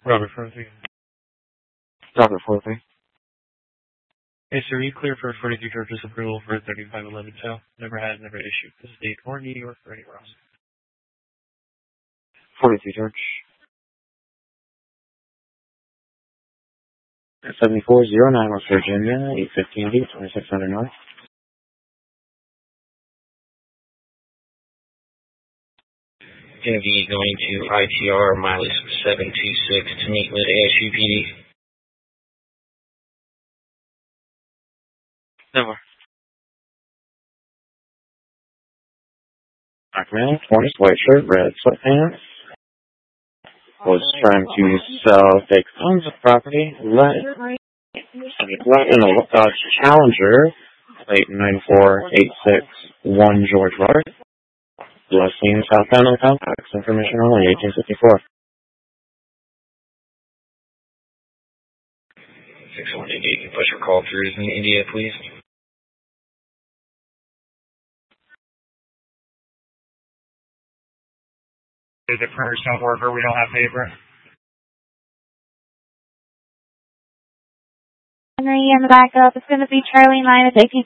Robert Forthy. Robert Forthy. Hey, sir, you clear for 43 charges approval for 3511 sale? Never issued this state or New York or anywhere else. 43 charge. 7409 West Virginia, 815D, 2600 North. Going to be going to ITR mileage 726 to meet with ASUPD. Never. Black man, orange, white shirt, red sweatpants. Was trying to sell fake tons of property. Let in a Dodge Challenger, plate 94861 George Road. Last seen southbound of the complex. Information only, 1854. 6188, push your call through in India, please. The printers don't work or we don't have paper. Henry in the backup. It's going to be Charlie 9 at 18.